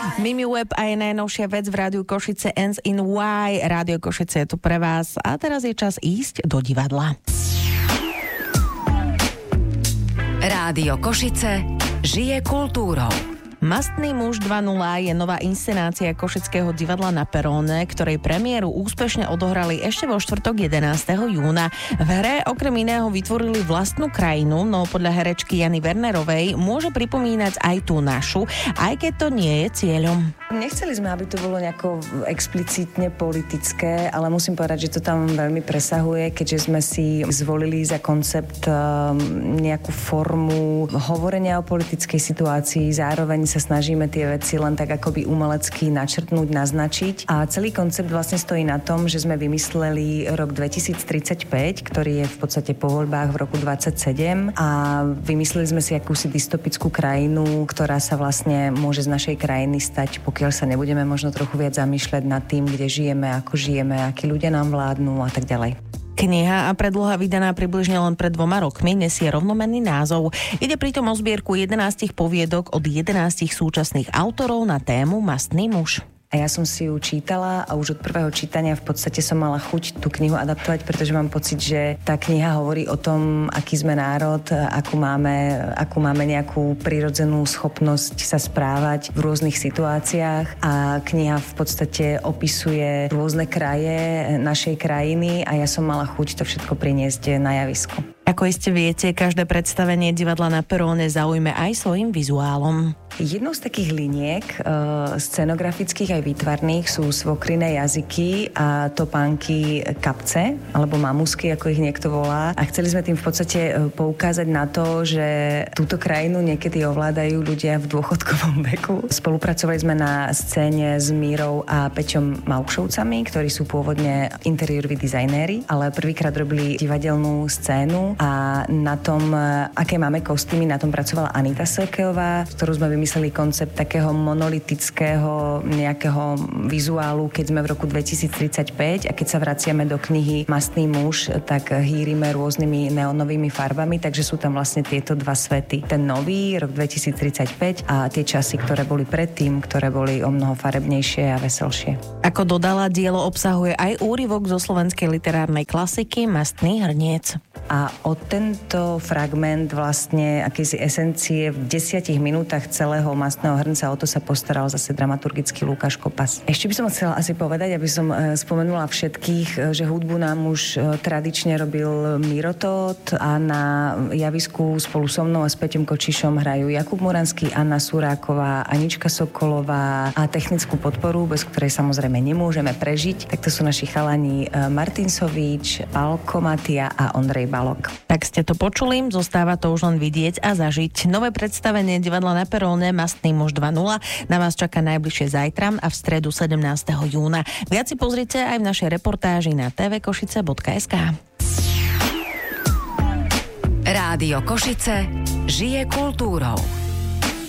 Mimi Web a je najnovšia vec v Rádiu Košice Ends in Why. Rádio Košice je tu pre vás a teraz je čas ísť do divadla. Rádio Košice žije kultúrou. Mastný muž 2.0 je nová inscenácia Košického divadla na Peróne, ktorej premiéru úspešne odohrali ešte vo štvrtok 11. júna. V hre okrem iného vytvorili vlastnú krajinu, no podľa herečky Jany Wernerovej môže pripomínať aj tú našu, aj keď to nie je cieľom. Nechceli sme, aby to bolo nejako explicitne politické, ale musím povedať, že to tam veľmi presahuje, keďže sme si zvolili za koncept nejakú formu hovorenia o politickej situácii, zároveň sa snažíme tie veci len tak akoby umelecky načrtnúť, naznačiť. A celý koncept vlastne stojí na tom, že sme vymysleli rok 2035, ktorý je v podstate po voľbách v roku 27 a vymysleli sme si akúsi dystopickú krajinu, ktorá sa vlastne môže z našej krajiny stať, pokiaľ sa nebudeme možno trochu viac zamýšľať nad tým, kde žijeme, ako žijeme, akí ľudia nám vládnu a tak ďalej. Kniha a predloha vydaná približne len pred 2 rokmi nesie rovnomenný názov. Ide pritom o zbierku 11 poviedok od 11 súčasných autorov na tému Mastný muž. A ja som si ju čítala a už od prvého čítania v podstate som mala chuť tú knihu adaptovať, pretože mám pocit, že tá kniha hovorí o tom, aký sme národ, akú máme nejakú prirodzenú schopnosť sa správať v rôznych situáciách a kniha v podstate opisuje rôzne kraje našej krajiny a ja som mala chuť to všetko priniesť na javisko. Ako iste viete, každé predstavenie divadla na Peróne zaujme aj svojim vizuálom. Jednou z takých liniek scenografických aj výtvarných sú svokriné jazyky a topánky kapce, alebo mamusky, ako ich niekto volá. A chceli sme tým v podstate poukázať na to, že túto krajinu niekedy ovládajú ľudia v dôchodkovom veku. Spolupracovali sme na scéne s Mírou a Peťom Maukšovcami, ktorí sú pôvodne interiéroví dizajnéri, ale prvýkrát robili divadelnú scénu a na tom, aké máme kostýmy, na tom pracovala Anita Selkeová, ktorú sme vymysleli koncept takého monolitického nejakého vizuálu, keď sme v roku 2035 a keď sa vraciame do knihy Mastný muž, tak hýrime rôznymi neonovými farbami, takže sú tam vlastne tieto dva svety. Ten nový, rok 2035 a tie časy, ktoré boli predtým, ktoré boli o mnoho farebnejšie a veselšie. Ako dodala, dielo obsahuje aj úryvok zo slovenskej literárnej klasiky Mastný hrniec. A o tento fragment vlastne akýsi esencie v 10 minútach celého Mastného hrnca, o to sa postaral zase dramaturgicky Lukáš Kopas. Ešte by som chcela asi povedať, aby som spomenula všetkých, že hudbu nám už tradične robil Miro Tóth a na javisku spolu so mnou a s Peťom Kočišom hrajú Jakub Moranský, Anna Suráková, Anička Sokolová a technickú podporu, bez ktorej samozrejme nemôžeme prežiť. Tak to sú naši chalani Martin Sovič, Pálko Matia a Ondrej Balok. Tak ste to počuli, zostáva to už len vidieť a zažiť. Nové predstavenie divadla na Peróne Mastný muž 2.0 na vás čaká najbližšie zajtra a v stredu 17. júna. Viac si pozrite aj v našej reportáži na tvkošice.sk. Rádio Košice žije kultúrou.